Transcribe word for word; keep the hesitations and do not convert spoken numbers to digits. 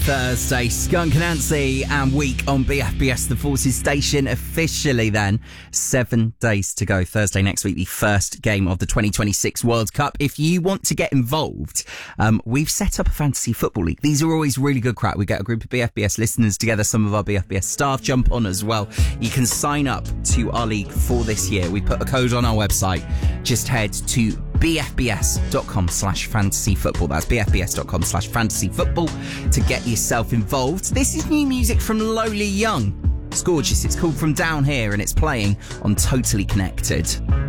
Thursday, Skunk Nancy and Week on B F B S, the Forces station. Officially then, seven days to go. Thursday next week, the first game of the twenty twenty-six World Cup. If you want to get involved, um, we've set up a fantasy football league. These are always really good crack. We get a group of B F B S listeners together. Some of our B F B S staff jump on as well. You can sign up to our league for this year. We put a code on our website. Just head to bfbs.com slash fantasy football. That's bfbs.com slash fantasy football to get yourself involved. This is new music from Lowly Young. It's gorgeous. It's called From Down Here and it's playing on Totally Connected.